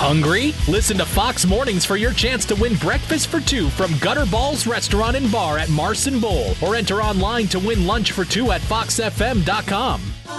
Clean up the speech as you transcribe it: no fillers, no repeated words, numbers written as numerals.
Hungry? Listen to Fox Mornings for your chance to win breakfast for two from Gutter Balls Restaurant and Bar at Marson Bowl, or enter online to win lunch for two at foxfm.com.